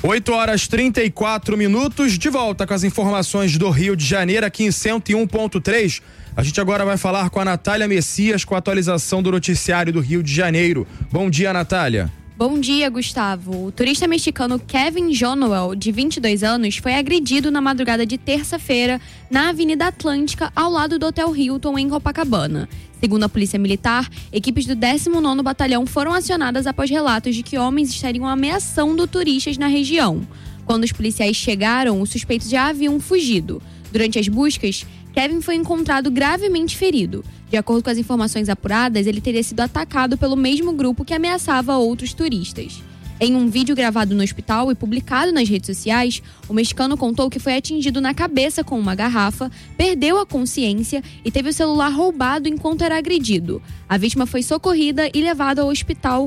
8h34, de volta com as informações do Rio de Janeiro, aqui em 101.3. A gente agora vai falar com a Natália Messias, com a atualização do noticiário do Rio de Janeiro. Bom dia, Natália. Bom dia, Gustavo. O turista mexicano Kevin Jonuel, de 22 anos, foi agredido na madrugada de terça-feira na Avenida Atlântica, ao lado do Hotel Hilton, em Copacabana. Segundo a Polícia Militar, equipes do 19º Batalhão foram acionadas após relatos de que homens estariam ameaçando turistas na região. Quando os policiais chegaram, os suspeitos já haviam fugido. Durante as buscas, Kevin foi encontrado gravemente ferido. De acordo com as informações apuradas, ele teria sido atacado pelo mesmo grupo que ameaçava outros turistas. Em um vídeo gravado no hospital e publicado nas redes sociais, o mexicano contou que foi atingido na cabeça com uma garrafa, perdeu a consciência e teve o celular roubado enquanto era agredido. A vítima foi socorrida e levada ao hospital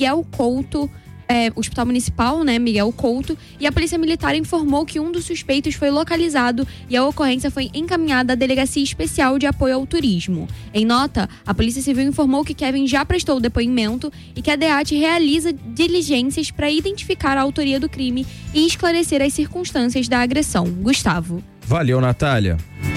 Hospital Municipal, Miguel Couto, e a Polícia Militar informou que um dos suspeitos foi localizado e a ocorrência foi encaminhada à Delegacia Especial de Apoio ao Turismo. Em nota, a Polícia Civil informou que Kevin já prestou o depoimento e que a DEAT realiza diligências para identificar a autoria do crime e esclarecer as circunstâncias da agressão. Gustavo. Valeu, Natália.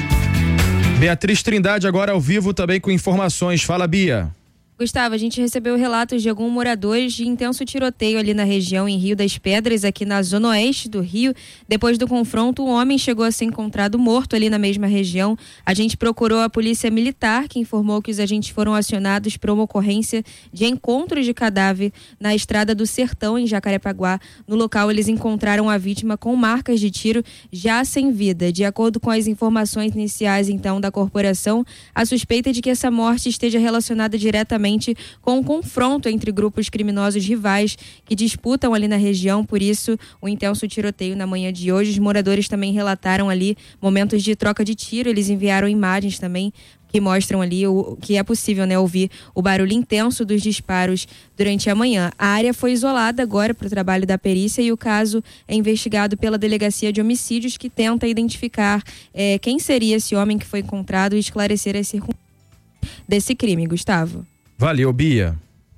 Beatriz Trindade agora ao vivo também com informações. Fala, Bia. Gustavo, a gente recebeu relatos de alguns moradores de intenso tiroteio ali na região em Rio das Pedras, aqui na zona oeste do Rio. Depois do confronto, um homem chegou a ser encontrado morto ali na mesma região. A gente procurou a Polícia Militar, que informou que os agentes foram acionados por uma ocorrência de encontro de cadáver na Estrada do Sertão, em Jacarepaguá. No local, eles encontraram a vítima com marcas de tiro, já sem vida. De acordo com as informações iniciais, então, da corporação, a suspeita é de que essa morte esteja relacionada diretamente com um confronto entre grupos criminosos rivais que disputam ali na região, por isso o intenso tiroteio na manhã de hoje. Os moradores também relataram ali momentos de troca de tiro, eles enviaram imagens também que mostram ali o que é possível, ouvir o barulho intenso dos disparos durante a manhã. A área foi isolada agora para o trabalho da perícia e o caso é investigado pela Delegacia de Homicídios, que tenta identificar quem seria esse homem que foi encontrado e esclarecer as circunstâncias desse crime. Gustavo. Valeu, Bia.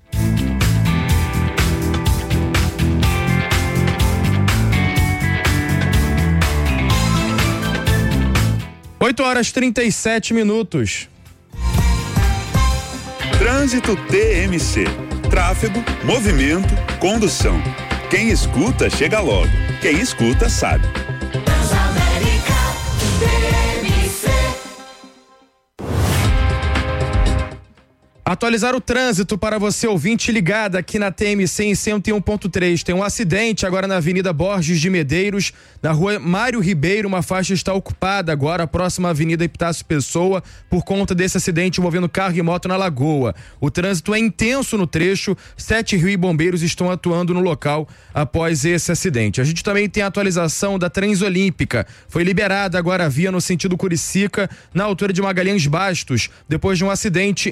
Oito horas 37 minutos. Trânsito TMC. Tráfego, movimento, condução. Quem escuta, chega logo. Quem escuta, sabe. Atualizar o trânsito para você, ouvinte ligado aqui na TMC em 101.3. Tem um acidente agora na Avenida Borges de Medeiros, na rua Mário Ribeiro. Uma faixa está ocupada agora, próxima à Avenida Epitácio Pessoa, por conta desse acidente envolvendo carro e moto na Lagoa. O trânsito é intenso no trecho. 7 Rio e bombeiros estão atuando no local após esse acidente. A gente também tem a atualização da Transolímpica. Foi liberada agora a via no sentido Curicica, na altura de Magalhães Bastos, depois de um acidente